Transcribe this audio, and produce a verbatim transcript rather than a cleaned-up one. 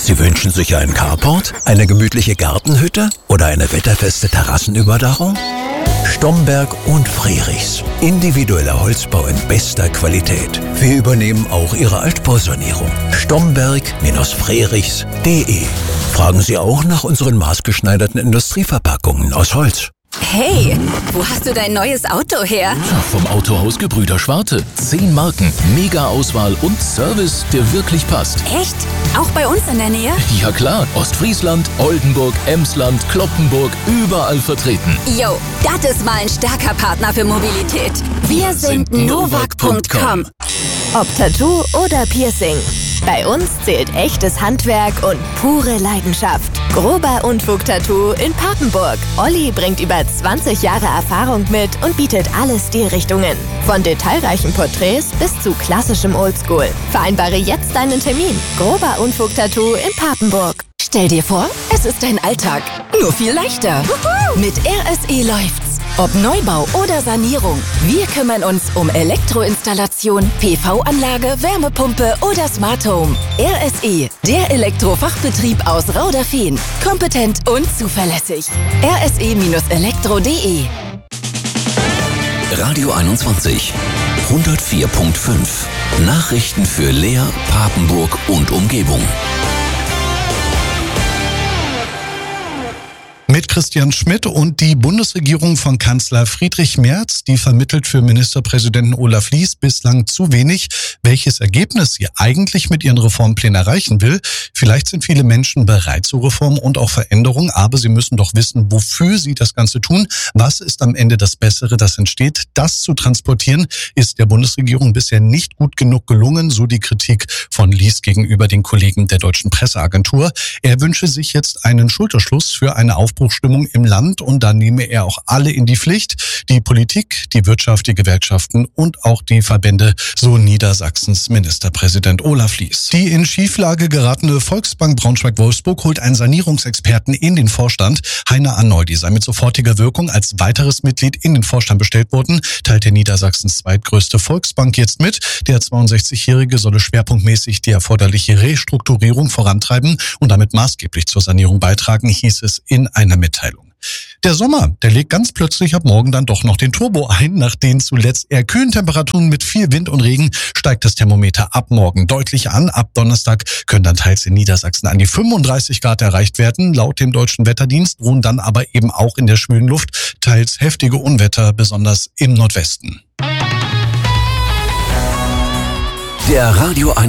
Sie wünschen sich einen Carport, eine gemütliche Gartenhütte oder eine wetterfeste Terrassenüberdachung? Stomberg und Frerichs. Individueller Holzbau in bester Qualität. Wir übernehmen auch Ihre Altbausanierung. Stomberg-Frerichs punkt de. Fragen Sie auch nach unseren maßgeschneiderten Industrieverpackungen aus Holz. Hey, wo hast du dein neues Auto her? Ja, vom Autohaus Gebrüder Schwarte. Zehn Marken, Mega-Auswahl und Service, der wirklich passt. Echt? Auch bei uns in der Nähe? Ja klar, Ostfriesland, Oldenburg, Emsland, Kloppenburg, überall vertreten. Jo, das ist mal ein starker Partner für Mobilität. Wir sind Novak punkt com. Ob Tattoo oder Piercing. Bei uns zählt echtes Handwerk und pure Leidenschaft. Grober Unfug-Tattoo in Papenburg. Olli bringt über zwanzig Jahre Erfahrung mit und bietet alle Stilrichtungen. Von detailreichen Porträts bis zu klassischem Oldschool. Vereinbare jetzt deinen Termin. Grober Unfug-Tattoo in Papenburg. Stell dir vor, es ist dein Alltag, nur viel leichter. Mit R S E läuft's. Ob Neubau oder Sanierung, wir kümmern uns um Elektroinstallation, P V-Anlage, Wärmepumpe oder Smart Home. R S E, der Elektrofachbetrieb aus Rauderfehn. Kompetent und zuverlässig. R S E Elektro punkt de. Radio einundzwanzig, hundertvier Komma fünf. Nachrichten für Leer, Papenburg und Umgebung. Mit Christian Schmidt und die Bundesregierung von Kanzler Friedrich Merz, die vermittelt für Ministerpräsidenten Olaf Lies bislang zu wenig, welches Ergebnis sie eigentlich mit ihren Reformplänen erreichen will. Vielleicht sind viele Menschen bereit zu Reformen und auch Veränderungen, aber sie müssen doch wissen, wofür sie das Ganze tun. Was ist am Ende das Bessere, das entsteht? Das zu transportieren, ist der Bundesregierung bisher nicht gut genug gelungen, so die Kritik von Lies gegenüber den Kollegen der Deutschen Presseagentur. Er wünsche sich jetzt einen Schulterschluss für eine Aufbruchstimmung im Land und da nehme er auch alle in die Pflicht. Die Politik, die Wirtschaft, die Gewerkschaften und auch die Verbände, so Niedersachsens Ministerpräsident Olaf Lies. Die in Schieflage geratene Volksbank Braunschweig-Wolfsburg holt einen Sanierungsexperten in den Vorstand. Heiner Arnoldi sei mit sofortiger Wirkung als weiteres Mitglied in den Vorstand bestellt worden, teilt der Niedersachsens zweitgrößte Volksbank jetzt mit. Der zweiundsechzigjährige solle schwerpunktmäßig die erforderliche Restrukturierung vorantreiben und damit maßgeblich zur Sanierung beitragen, hieß es in einer Mitteilung. Der Sommer, der legt ganz plötzlich ab morgen dann doch noch den Turbo ein. Nach den zuletzt eher kühlen Temperaturen mit viel Wind und Regen steigt das Thermometer ab morgen deutlich an. Ab Donnerstag können dann teils in Niedersachsen an die fünfunddreißig Grad erreicht werden. Laut dem Deutschen Wetterdienst drohen dann aber eben auch in der schwülen Luft teils heftige Unwetter, besonders im Nordwesten. Der Radio